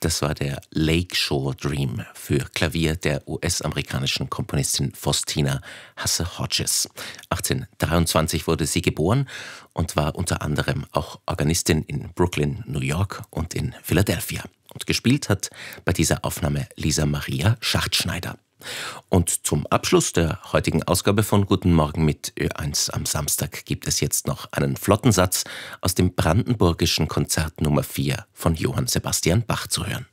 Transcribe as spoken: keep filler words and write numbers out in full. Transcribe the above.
Das war der Lakeshore Dream für Klavier der U S-amerikanischen Komponistin Faustina Hasse-Hodges. achtzehnhundertdreiundzwanzig wurde sie geboren und war unter anderem auch Organistin in Brooklyn, New York und in Philadelphia. Und gespielt hat bei dieser Aufnahme Lisa Maria Schachtschneider. Und zum Abschluss der heutigen Ausgabe von Guten Morgen mit Ö eins am Samstag gibt es jetzt noch einen flotten Satz aus dem Brandenburgischen Konzert Nummer vier von Johann Sebastian Bach zu hören.